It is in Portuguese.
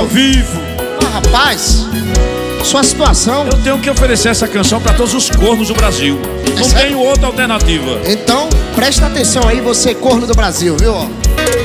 ao vivo. Rapaz, sua situação... Eu tenho que oferecer essa canção pra todos os cornos do Brasil. Não tenho outra alternativa. Então, presta atenção aí, você corno do Brasil, viu?